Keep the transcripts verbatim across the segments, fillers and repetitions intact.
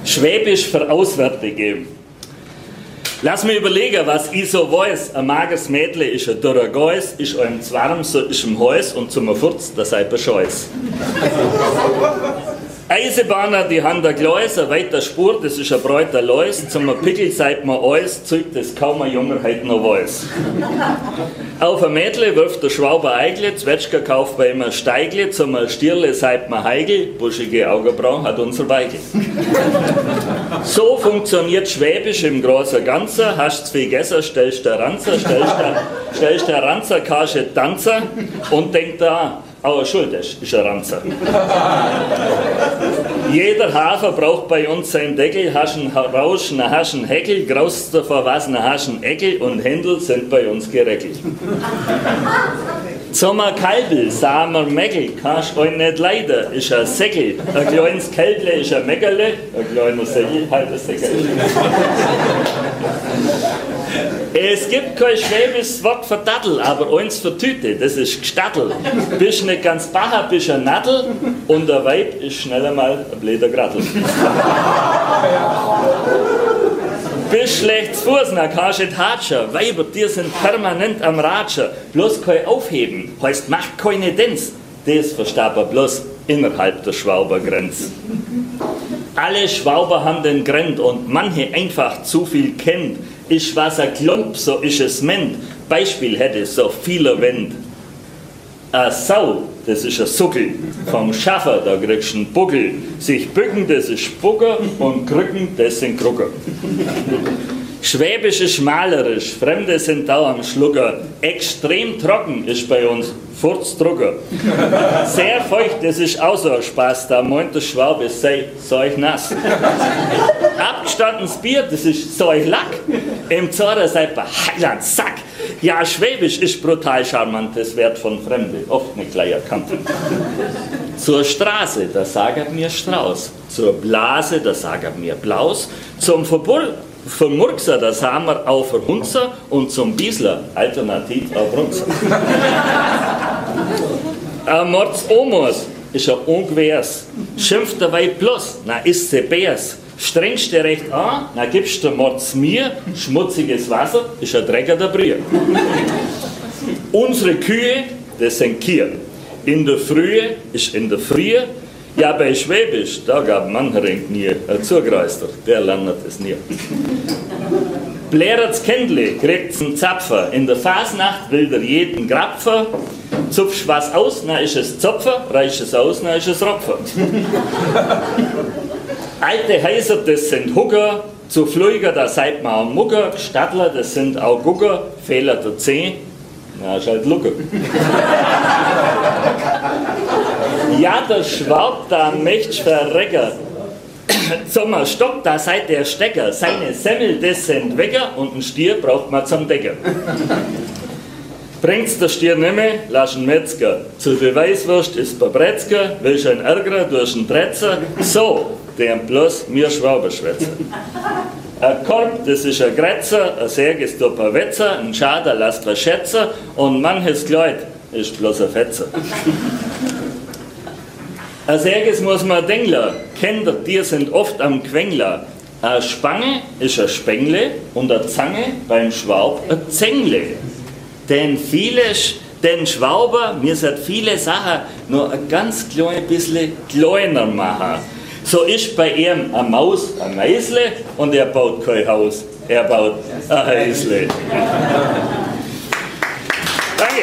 Schwäbisch für Auswärtige. Lass mich überlegen, was ich so weiß. Ein mageres Mädle ist ein dürrer Geus, ist einem zu warm, so ist im Häus und zum Furz, das sei Bescheuß. Eisenbahner, die haben der Gleis, ein weiter Spur, das ist ein breuter Leus, zum Pickel seid man alles, zeigt das kaum ein Junger heute noch weiß. Auf ein Mädle wirft der Schwauber Eigle, Zwetschger kauft bei ihm ein Steigle, zum Stierle seid man Heigel, buschige Augenbrauen hat unser Weigel. So funktioniert Schwäbisch im großen Ganzen, hast zwei Gesser, stellst der Ranzer, stellst der, stellst der Ranzer, kasche Tanzer und denkt da, aber schuld ist, ist ein Ranzer. Jeder Hafer braucht bei uns seinen Deckel, hast einen Rausch, einen hast einen Heckel, graust davor was, einen hast einen Eckel und Händel sind bei uns gereckelt. Sommer Kalbel, Samer Meckel, kannst euch nicht leiden, ist ein Säckel. Ein kleines Kälble ist ein Meckerle, ein kleiner Säckel halt ein Säckel. Es gibt kein schwäbisches Wort für Dattel, aber eins für Tüte, das ist Gstattel. Bist nicht ganz Bacher, bist ein Nattel und der Weib ist schneller mal ein bläder Grattel. Bist schlecht zu Fuß, na kannst du nicht hatschen. Weiber, die sind permanent am Ratschen. Bloß kein Aufheben, heißt macht keine Dens. Das versteht man bloß innerhalb der Schwaubergrenze. Alle Schwauber haben den Grend und manche einfach zu viel kennt. Ist was ein Klump, so ist es ment. Beispiel hätte so viele Wend. A Sau, das ist ein Suckel. Vom Schaffer, da kriegst du einen Buckel. Sich bücken, das ist Spucker und Krücken, das sind Krucker. Schwäbisch ist malerisch, Fremde sind da am Schlucker. Extrem trocken ist bei uns Furzdrucker. Sehr feucht, das ist auch so ein Spaß, da meint der Schwabe, sei seuch nass. Abgestandenes Bier, das ist seuch Lack. Im Zorra seid bei Heiland Sack. Ja, Schwäbisch ist brutal charmant, das wird von Fremde oft nicht gleich erkannt. Zur Straße, da sagt mir Strauß. Zur Blase, da sagt mir Blaus. Zum Verbul Vom Murkser, das haben wir auch für Hunzer und zum Biesler alternativ auf Runzer. Ein Mords-Omos ist ein Ungewehrs. Schimpft der Weib bloß, na ist sie Bärs. Strengst du recht an, na gibst du Mords mir. Schmutziges Wasser ist ein Drecker der Brühe. Unsere Kühe, das sind Kier. In der Frühe ist in der Frühe. Ja, bei Schwäbisch, da gab mancher nie ein Zugreister, der landet es nie. Blärert's Kendle, kriegt's einen Zapfer, in der Fasnacht will der jeden Grapfer, zupfst was aus, na ist es Zopfer, reißt es aus, na ist es Ropfer. Alte Häuser, das sind Hucker, zu Flüger, da seid man am Mucker, Stadtler, das sind auch Gucker, Fehler der Zeh, na ist halt Lucker. Ja, der Schwab, da möcht's verrecken. Zum Stock, da seid der Stecker. Seine Semmel, das sind Wecker und ein Stier braucht man zum Decker. Bringt's der Stier nimmer, lass ihn Metzger. Zur Beweiswurst ist Babretzker, willst ein Ärger durch einen Tretzer. So, der bloß mir Schwaberschwätzer. Ein Korb, das ist ein Grätzer, ein Särg ist ein Wetzer, ein Schader lasst was schätzen und manches Kleid ist bloß ein Fetzer. Ein Särges muss man denken, Kinder, die sind oft am Quengler. Eine Spange ist ein Spengle und eine Zange beim Schwab ein Zängle. Denn viele, den Schwauber, mir sind viele Sachen nur ein ganz klein bisschen kleiner machen. So ist bei ihm eine Maus ein Meisle und er baut kein Haus, er baut ein Häusle. Danke.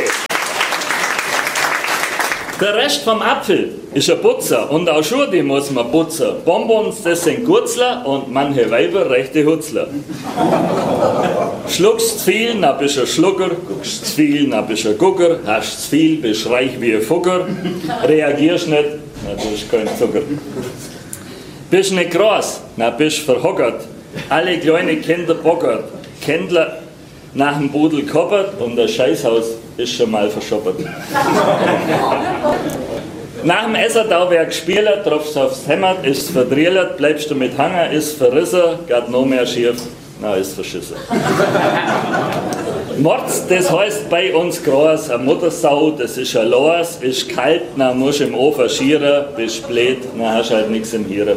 Der Rest vom Apfel ist ein Putzer und auch Schuhe, die muss man putzen. Bonbons, das sind Gurzler und manche Weiber rechte Hutzler. Schluckst zu viel, dann bist du ein Schlucker, guckst zu viel, dann bist du ein Gucker, hast zu viel, bist reich wie ein Fucker, reagierst nicht, dann bist du kein Zucker. Bist nicht groß, dann bist du verhockert, alle kleine Kinder bockert, Kindler nach dem Budel koppert und das Scheißhaus ist schon mal verschoppert. Nach dem Essen da wer gespielt, tropfst aufs Hemd, ist verdriellert, bleibst du mit Hanger, ist verrissen, geht noch mehr schief, na ist verschissen. Mords, das heißt bei uns groß, eine Muttersau, das ist ein Los, ist kalt, dann musst du im Ofen schieren, bist blöd, dann hast du halt nichts im Hirn.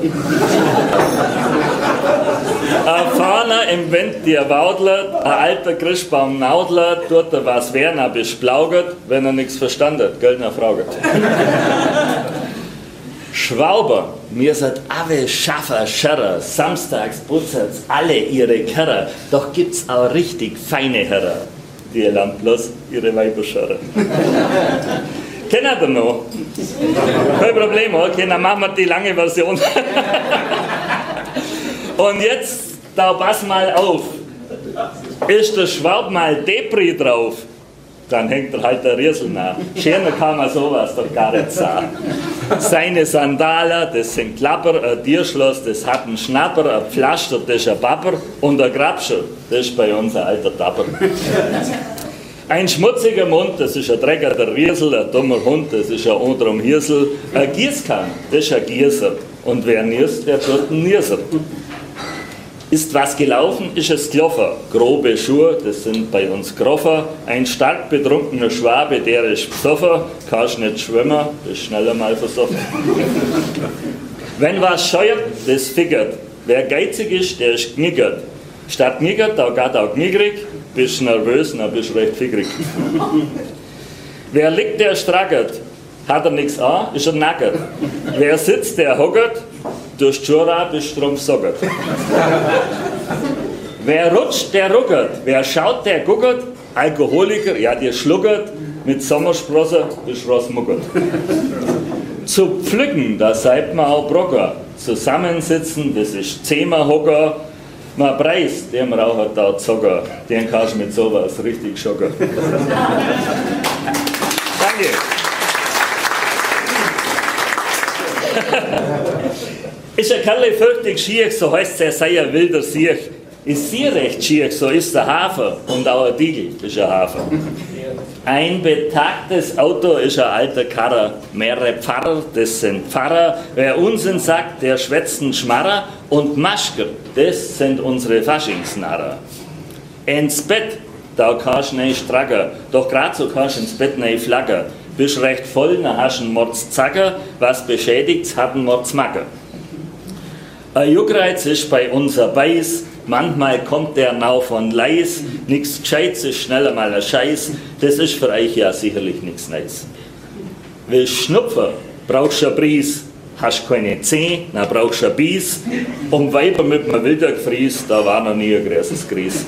Ein Fahner im Wind, der waudelt, ein alter Christbaum naudelt, tut er was wär, dann bist du blaugert, wenn er nichts verstanden hat, gell, dann fragt. Schwauber, mir seid alle Schaffer, Scherrer, samstags putzert's alle ihre Kerrer, doch gibt's auch richtig feine Herrer, die lernen bloß ihre Weiber scharren. Kennt ihr noch? Kein Problem, okay, dann machen wir die lange Version. Und jetzt, da pass mal auf, ist der Schwab mal Depri drauf, dann hängt er halt der Riesel nach. Schöner kann man sowas doch gar nicht sagen. Seine Sandalen, das sind Klapper, ein Tierschloss, das hat einen Schnapper, ein Pflaster, das ist ein Papper und ein Grabscher, das ist bei uns ein alter Tapper. Ein schmutziger Mund, das ist ein Drecker, der Riesel, ein dummer Hund, das ist ein Odrum Hirsel, ein Gießkann, das ist ein Gießer und wer niest, der tut einen Nieser. Ist was gelaufen, ist es gelaufen. Grobe Schuhe, das sind bei uns Groffer. Ein stark betrunkener Schwabe, der ist besoffen. Kannst nicht schwimmen, bist schneller mal versoffen. Wenn was scheuert, das figgert. Wer geizig ist, der ist knickert. Statt knickert, da geht auch knickrig. Bist nervös, dann bist du recht figgrig. Wer liegt, der strackert. Hat er nichts an, ist er nackert. Wer sitzt, der hockert. Durch Jura bist du drum sockert. Wer rutscht, der ruckert. Wer schaut, der guckert. Alkoholiker, ja, der schluckert. Mit Sommersprosse bist du rausmuckert. Zu pflücken, da seid man auch Brocker. Zusammensitzen, das ist Zehmerhocker. Man preist, dem Raucher da Zocker. Den kannst du mit sowas richtig schocken. Danke. Ist ein Kerl fürchtig schier, so heißt er, sei ein wilder Siech. Ist sie recht schier, so ist der Hafer. Und auch ein Diegel ist ein Hafer. Ein betagtes Auto ist ein alter Karrer. Mehrere Pfarrer, das sind Pfarrer. Wer Unsinn sagt, der schwätzt einen Schmarrer. Und Maschker, das sind unsere Faschingsnarrer. Ins Bett, da kannst du nicht stracken. Doch grad so kannst du ins Bett nicht flackern. Bist recht voll, dann hast du einen Mordszacker. Was beschädigt's, hat einen Mordsmacker. Ein Juckreiz ist bei uns ein Beiß, manchmal kommt der Nau von Leis, nix Gescheites ist schneller mal ein Scheiß, das ist für euch ja sicherlich nichts Neues. Willst Schnupfen, brauchst du ein Bries, hast keine Zeh, dann brauchst du ein Bies, um Weiber mit einem Wildergefries, da war noch nie ein großes Gries.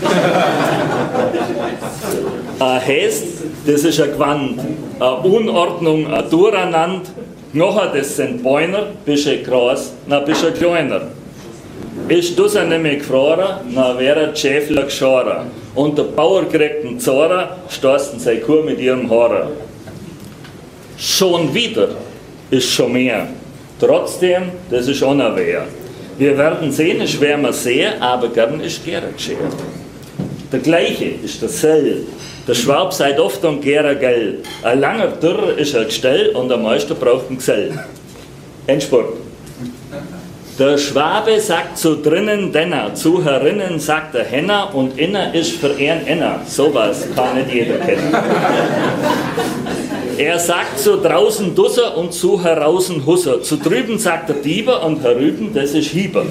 Ein Häst, das ist ein Gewand, eine Unordnung, ein Durcheinander, nachher, das sind Bäuner, bist du groß, dann bist du kleiner. Ist das nämlich gefroren, dann wäre der Schäfler geschoren. Und der Bauer kriegt einen Zorer, stoßen seine Kuh mit ihrem Horror. Schon wieder ist schon mehr. Trotzdem, das ist unaware. Wir werden sehen, es werden wir sehen, aber gern ist gerne geschehen. Der gleiche ist der Sell. Der Schwab seid oft und gerne gell. Ein langer Dürr ist ein Gestell und der Meister braucht einen Gesell. Endspurt. Der Schwabe sagt zu drinnen Denner, zu herinnen sagt der Henner und inner ist für ihn inner. Sowas kann nicht jeder kennen. Er sagt zu draußen Dusser und zu heraußen Husser. Zu drüben sagt der Dieber und herüben, das ist Hieber.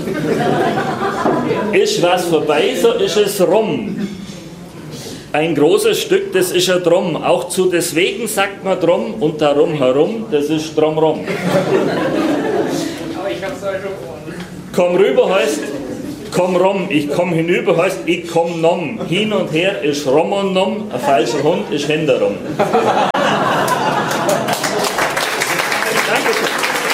Ist was vorbei, so ist es rum. Ein großes Stück, das ist ein Drum. Auch zu deswegen sagt man Drum und darum herum, das ist Drumrum. Aber ich hab's euch schon. Komm rüber heißt, komm rum. Ich komm hinüber heißt, ich komm nom. Hin und her ist rum und nom. Ein falscher Hund ist hinterrum. Dankeschön.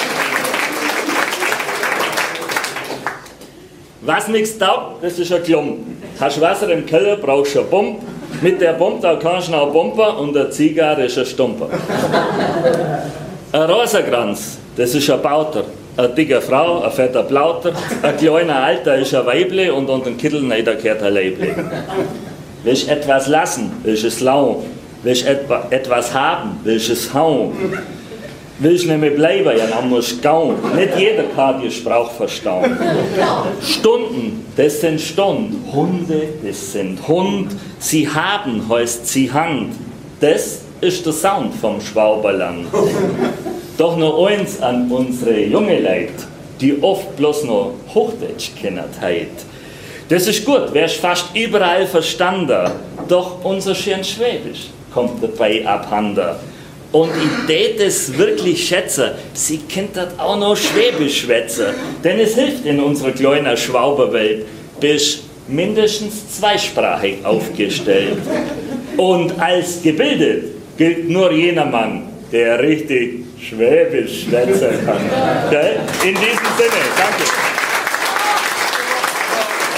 Was nichts taugt, das ist ein Klumpen. Hast Wasser im Keller, brauchst du eine Pumpe. Mit der Pumpe da kannst du noch pumpen und eine Zigarre ist ein Stumper. Ein Rosenkranz, das ist ein Bauter. Eine dicke Frau, ein fetter Plauter, ein kleiner Alter ist ein Weible und unter den Kittel da gehört ein Leible. Willst etwas lassen, willst es lau. Willst etwa, etwas haben, willst es hauen. will ich nämlich bleiben, ja, dann muss gauen. Nicht jeder kann die Sprache verstauen. Stunden, das sind Stunden. Hunde, das sind Hund. Sie haben, heißt sie Hand. Das ist der Sound vom Schwaberland. Doch noch eins an unsere junge Leute, die oft bloß noch Hochdeutsch kennen heit. Das ist gut, wär's fast überall verstanden. Doch unser schön Schwäbisch kommt dabei abhanden. Und ich tät es wirklich schätzen, sie kennt das auch noch Schwäbisch schwätzen. Denn es hilft in unserer kleinen Schwauberwelt, bis mindestens zweisprachig aufgestellt. Und als gebildet gilt nur jener Mann, der richtig Schwäbisch schwätzen kann. Okay? In diesem Sinne, danke.